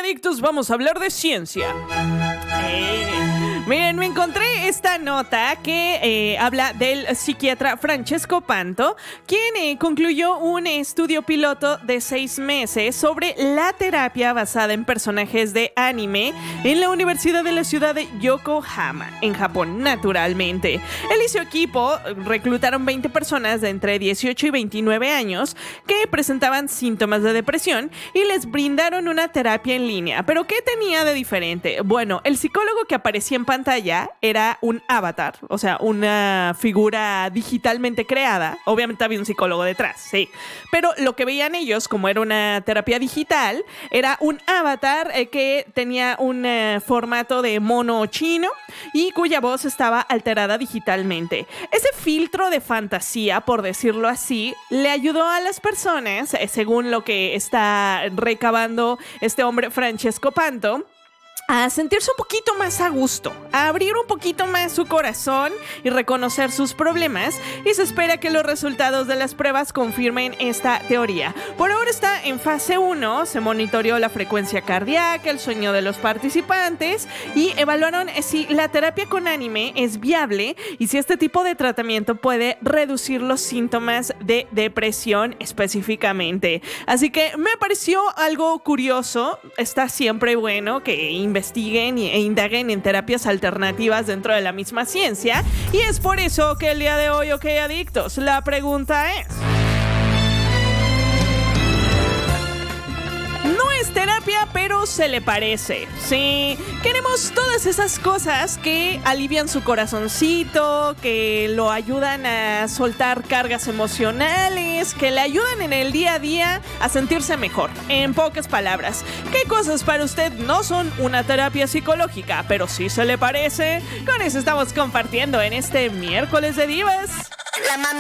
Adictos, vamos a hablar de ciencia. Miren, me encontré esta nota que habla del psiquiatra Francesco Panto, quien concluyó un estudio piloto de 6 meses sobre la terapia basada en personajes de anime en la Universidad de la ciudad de Yokohama, en Japón, naturalmente. Él y su equipo reclutaron 20 personas de entre 18 y 29 años que presentaban síntomas de depresión y les brindaron una terapia en línea. ¿Pero qué tenía de diferente? Bueno, el psicólogo que aparecía en pantalla era un avatar, o sea, una figura digitalmente creada. Obviamente había un psicólogo detrás, sí. Pero lo que veían ellos, como era una terapia digital, era un avatar que tenía un formato de mono chino y cuya voz estaba alterada digitalmente. Ese filtro de fantasía, por decirlo así, le ayudó a las personas, según lo que está recabando este hombre Francesco Panto, a sentirse un poquito más a gusto, a abrir un poquito más su corazón y reconocer sus problemas, y se espera que los resultados de las pruebas confirmen esta teoría. Por ahora está en fase 1, se monitoreó la frecuencia cardíaca, el sueño de los participantes y evaluaron si la terapia con anime es viable y si este tipo de tratamiento puede reducir los síntomas de depresión específicamente. Así que me pareció algo curioso, está siempre bueno que investiguen e indaguen en terapias alternativas dentro de la misma ciencia, y es por eso que el día de hoy, OK Adictos, la pregunta es: no es terapia, pero se le parece. Sí, queremos todas esas cosas que alivian su corazoncito, que lo ayudan a soltar cargas emocionales, que le ayudan en el día a día a sentirse mejor. En pocas palabras, ¿qué cosas para usted no son una terapia psicológica, pero sí se le parece? Con eso estamos compartiendo en este miércoles de divas.